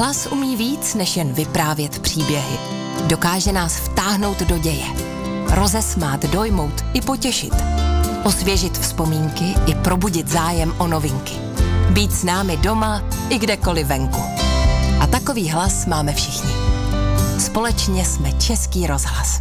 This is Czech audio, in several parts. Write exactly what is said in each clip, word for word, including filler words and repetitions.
Hlas umí víc, než jen vyprávět příběhy. Dokáže nás vtáhnout do děje. Rozesmát, dojmout i potěšit. Osvěžit vzpomínky i probudit zájem o novinky. Být s námi doma i kdekoliv venku. A takový hlas máme všichni. Společně jsme Český rozhlas.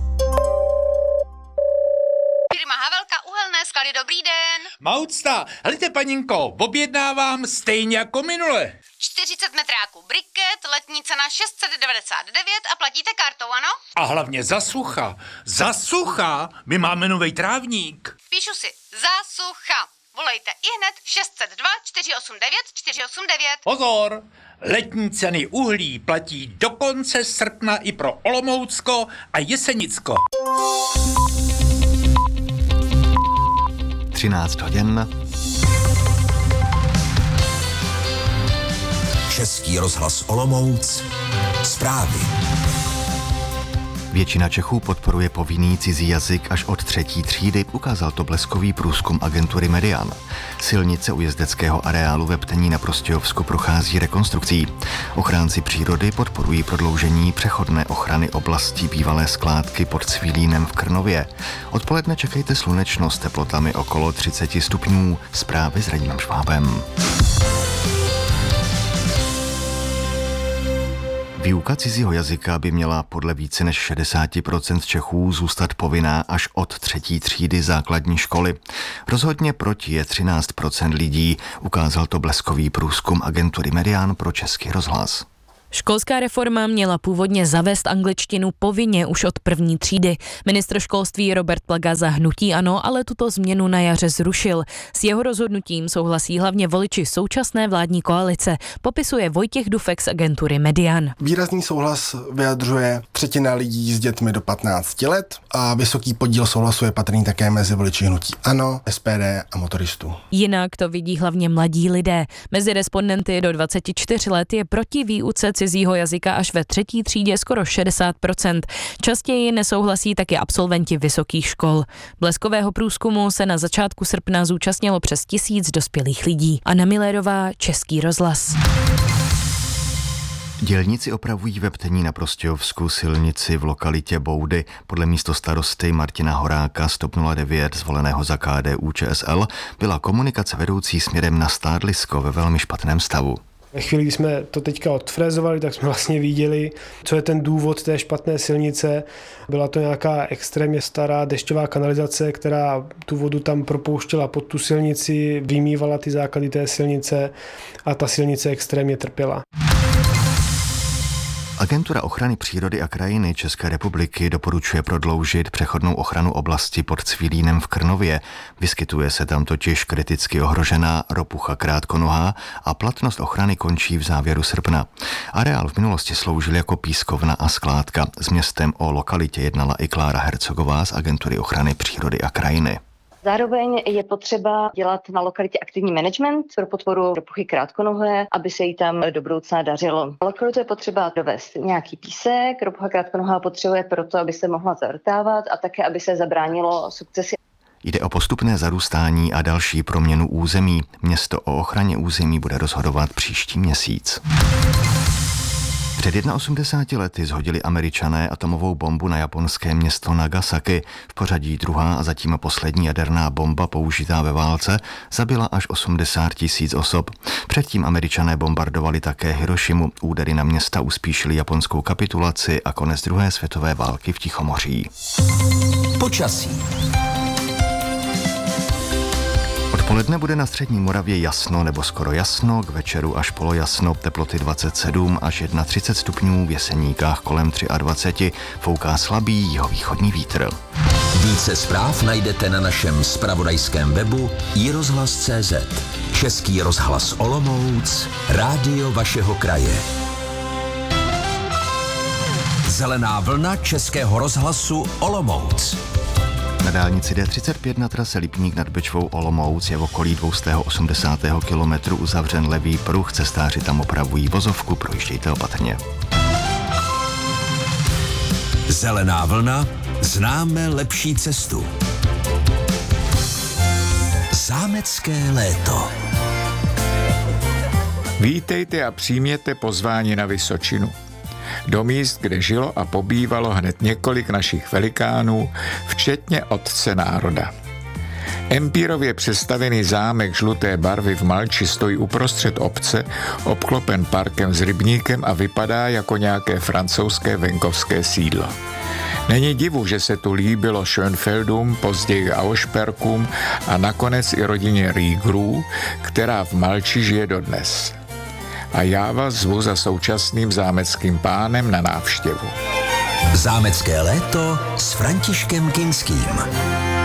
Firma Havelka Uhelné sklady, dobrý den. Maucta, helejte paninko, objednávám stejně jako minule. čtyřicet metráků briket, letní cena šest set devadesát devět a platíte kartou, ano? A hlavně za sucha. Za sucha, my máme novej trávník. Píšu si, za sucha. Volejte ihned šest set dva čtyři osm devět čtyři osm devět. Pozor, letní ceny uhlí platí do konce srpna i pro Olomoucko a Jesenicko. třináct hodin. Český rozhlas Olomouc. Zprávy. Většina Čechů podporuje povinný cizí jazyk až od třetí třídy, ukázal to bleskový průzkum agentury Median. Silnice u jezdeckého areálu ve Ptení na Prostějovsku prochází rekonstrukcí. Ochránci přírody podporují prodloužení přechodné ochrany oblastí bývalé skládky pod Cvilínem v Krnově. Odpoledne čekejte slunečno s teplotami okolo třicet stupňů. Zprávy s Radimem Švábem. Výuka cizího jazyka by měla podle více než šedesát procent Čechů zůstat povinná až od třetí třídy základní školy. Rozhodně proti je třináct procent lidí, ukázal to bleskový průzkum agentury Median pro Český rozhlas. Školská reforma měla původně zavést angličtinu povinně už od první třídy. Ministr školství Robert Plaga za hnutí ANO ale tuto změnu na jaře zrušil. S jeho rozhodnutím souhlasí hlavně voliči současné vládní koalice, popisuje Vojtěch Dufek z agentury Median. Výrazný souhlas vyjadřuje třetina lidí s dětmi do patnácti let a vysoký podíl souhlasu je patrný také mezi voliči hnutí ANO, S P D a motoristů. Jinak to vidí hlavně mladí lidé. Mezi respondenty do dvacet čtyři let je proti výuce cizího jazyka až ve třetí třídě skoro šedesát procent. Častěji nesouhlasí taky absolventi vysokých škol. Bleskového průzkumu se na začátku srpna zúčastnilo přes tisíc dospělých lidí. Anna Millerová, Český rozhlas. Dělníci opravují ve Ptení na Prostějovsku silnici v lokalitě Boudy. Podle místostarosty Martina Horáka z T O P nula devět, zvoleného za K D U Č S L, byla komunikace vedoucí směrem na Stádlisko ve velmi špatném stavu. Ve chvíli, kdy jsme to teďka odfrézovali, tak jsme vlastně viděli, co je ten důvod té špatné silnice. Byla to nějaká extrémně stará dešťová kanalizace, která tu vodu tam propouštěla pod tu silnici, vymývala ty základy té silnice a ta silnice extrémně trpěla. Agentura ochrany přírody a krajiny České republiky doporučuje prodloužit přechodnou ochranu oblasti pod Cvilínem v Krnově. Vyskytuje se tam totiž kriticky ohrožená ropucha krátkonohá a platnost ochrany končí v závěru srpna. Areál v minulosti sloužil jako pískovna a skládka. S městem o lokalitě jednala i Klára Hercogová z Agentury ochrany přírody a krajiny. Zároveň je potřeba dělat na lokalitě aktivní management pro podporu ropuchy krátkonohé, aby se jí tam do budoucna dařilo. Lokalitu je potřeba dovést nějaký písek, ropucha krátkonohá potřebuje proto, aby se mohla zavrtávat a také, aby se zabránilo sukcesi. Jde o postupné zarůstání a další proměnu území. Město o ochraně území bude rozhodovat příští měsíc. Před osmdesáti lety zhodili Američané atomovou bombu na japonské město Nagasaki. V pořadí druhá a zatím poslední jaderná bomba použitá ve válce zabila až osmdesát tisíc osob. Předtím Američané bombardovali také Hirošimu. Údery na města uspíšily japonskou kapitulaci a konec druhé světové války v Tichomoří. Počasí. Odpoledne bude na střední Moravě jasno nebo skoro jasno, k večeru až polojasno, teploty dvacet sedm až třicet jedna stupňů, v Jeseníkách kolem dvacet tři, fouká slabý jihovýchodní vítr. Více zpráv najdete na našem zpravodajském webu i rozhlas tečka cé zet. Český rozhlas Olomouc, rádio vašeho kraje. Zelená vlna Českého rozhlasu Olomouc. Na dálnici D třicet pět na trase Lipník nad Bečvou Olomouc je v okolí dvě stě osmdesát kilometrů uzavřen levý pruh, cestáři tam opravují vozovku, projíždějte opatrně. Zelená vlna, známe lepší cestu. Zámecké léto. Vítejte a přijměte pozvání na Vysočinu. Do míst, kde žilo a pobývalo hned několik našich velikánů, včetně otce národa. Empírově přestavěný zámek žluté barvy v Malči stojí uprostřed obce, obklopen parkem s rybníkem a vypadá jako nějaké francouzské venkovské sídlo. Není divu, že se tu líbilo Schönfeldům, později Auersperkům a nakonec i rodině Riegerů, která v Malči žije dodnes. A já vás zvu za současným zámeckým pánem na návštěvu. Zámecké léto s Františkem Kinským.